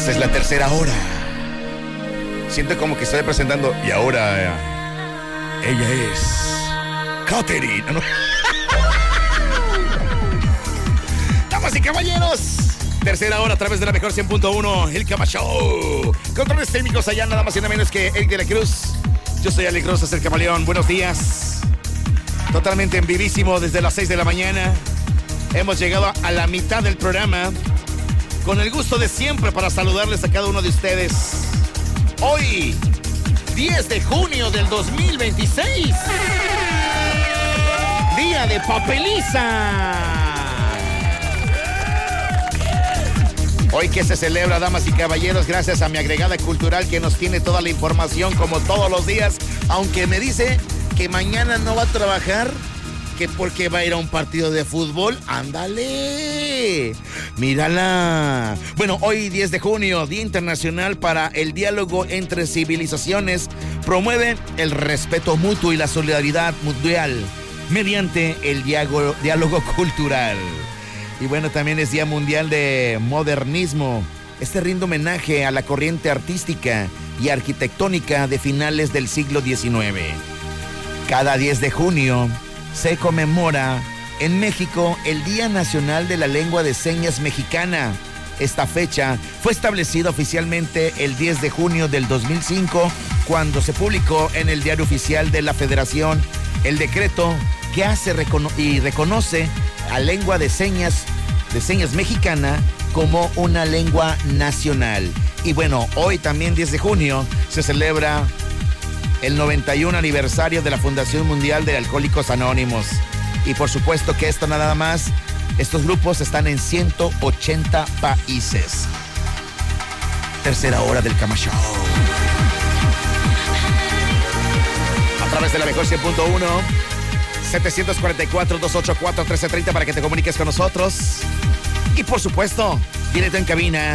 Esta es la tercera hora. Siento como que estoy presentando. Y ahora ella es Katherine. ¿No? Damas y caballeros, tercera hora a través de la mejor 100.1, El Cama Show. Controles técnicos allá, nada más y nada menos que Eric de la Cruz. Yo soy Alex Rosas, el Camaleón. Buenos días. Totalmente en vivísimo desde las 6 de la mañana. Hemos llegado a la mitad del programa. Con el gusto de siempre para saludarles a cada uno de ustedes. Hoy, 10 de junio del 2026. Día de papeliza. Hoy que se celebra, damas y caballeros, gracias a mi agregada cultural que nos tiene toda la información como todos los días. Aunque me dice que mañana no va a trabajar, que porque va a ir a un partido de fútbol. ¡Ándale! ¡Mírala! Bueno, hoy 10 de junio, Día Internacional para el Diálogo entre Civilizaciones, promueve el respeto mutuo y la solidaridad mundial mediante el diálogo cultural. Y bueno, también es Día Mundial de Modernismo. Este rinde homenaje a la corriente artística y arquitectónica de finales del siglo XIX. Cada 10 de junio se conmemora en México el Día Nacional de la Lengua de Señas Mexicana. Esta fecha fue establecida oficialmente el 10 de junio del 2005, cuando se publicó en el Diario Oficial de la Federación el decreto que hace y reconoce a lengua de señas mexicana como una lengua nacional. Y bueno, hoy también 10 de junio se celebra el 91 aniversario de la Fundación Mundial de Alcohólicos Anónimos. Y por supuesto que esto nada más, estos grupos están en 180 países. Tercera hora del Cama Show. A través de la mejor 100.1, 744-284-1330 para que te comuniques con nosotros. Y por supuesto, directo en cabina,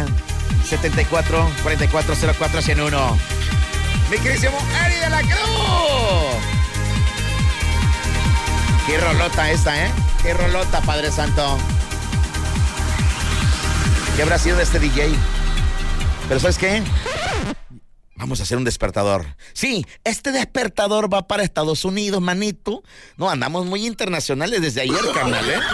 74-4404-101. Mi queridísimo Eric de la Cruz. Qué rolota esta, ¿eh? Qué rolota, Padre Santo. ¿Qué habrá sido de este DJ? Pero ¿sabes qué? Vamos a hacer un despertador. Sí, este despertador va para Estados Unidos, manito. No, andamos muy internacionales desde ayer, carnal, ¿eh?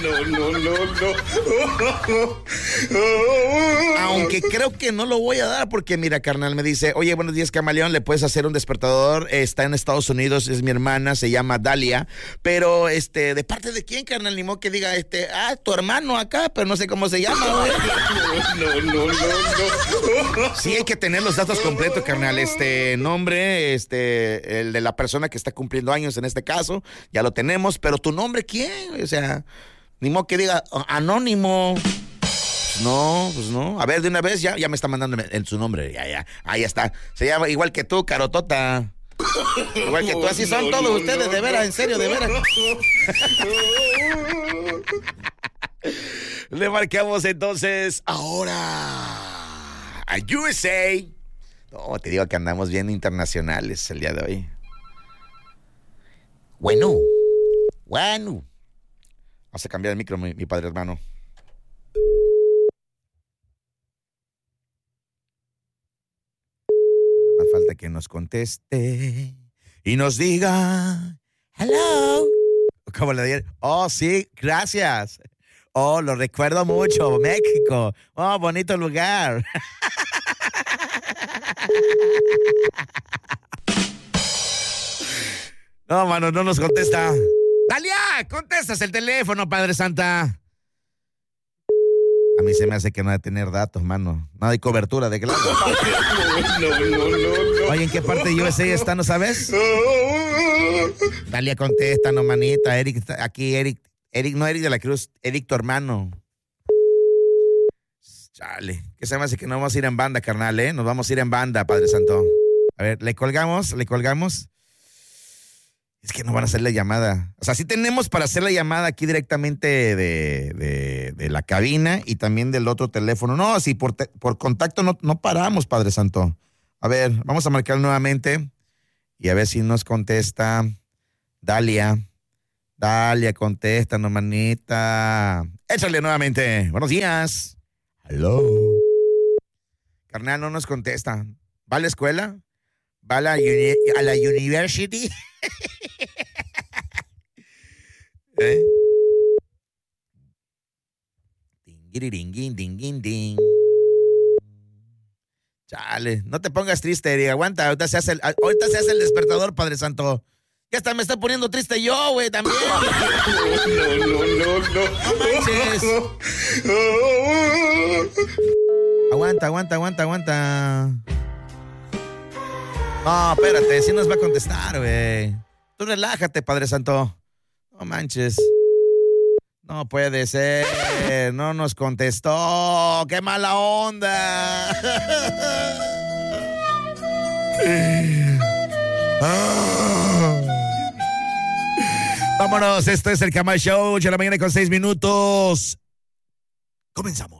No. Aunque creo que no lo voy a dar porque, mira, carnal, me dice, oye, buenos días, Camaleón, ¿le puedes hacer un despertador? Está en Estados Unidos, es mi hermana, se llama Dalia. Pero, ¿de parte de quién, carnal? Ni modo que diga, tu hermano acá, pero no sé cómo se llama, güey. No. Sí, hay que tener los datos completos, carnal. Nombre, el de la persona que está cumpliendo años en este caso, ya lo tenemos, pero ¿tu nombre quién? O sea, ni modo que diga anónimo. No, pues no. A ver, de una vez ya me está mandando en su nombre. Ya. Ahí está. Se llama igual que tú, Carotota. Igual que tú, así son todos ustedes, de veras, en serio, de veras. Le marcamos entonces ahora a USA. No, te digo que andamos bien internacionales el día de hoy. Bueno. Vamos a cambiar el micro, mi padre hermano. No más falta que nos conteste y nos diga hello. Como le dije, oh, sí, gracias. Oh, lo recuerdo mucho, México. Oh, bonito lugar. No, mano, no nos contesta. Dalia, contestas el teléfono, Padre Santa. A mí se me hace que no ha de tener datos, mano. No hay cobertura de claro. No. Oye, ¿en qué parte de USA está, no sabes? Dalia, contesta, no, manita. Eric está aquí, Eric, no Eric de la Cruz, Eric, tu hermano. Chale, que se me hace que no vamos a ir en banda, carnal, ¿eh? Nos vamos a ir en banda, Padre Santo. A ver, ¿le colgamos? Es que no van a hacer la llamada. O sea, sí tenemos para hacer la llamada aquí directamente de la cabina y también del otro teléfono. No, si por contacto no paramos, Padre Santo. A ver, vamos a marcar nuevamente y a ver si nos contesta Dalia. Dalia, contéstanos, manita. Échale nuevamente. Buenos días. Hello. Carnal, no nos contesta. ¿Va a la escuela? ¿Va a la university? ¿Eh? Ding. Chale, no te pongas triste, Eri. Aguanta, ahorita se hace el despertador, Padre Santo. Ya hasta me estoy poniendo triste yo, güey, también. No manches. Aguanta. No, espérate, sí nos va a contestar, güey. Tú relájate, Padre Santo. No manches. No puede ser, no nos contestó. ¡Qué mala onda! Vámonos, esto es el Cama Show, 8 de la mañana con 6 minutos. Comenzamos.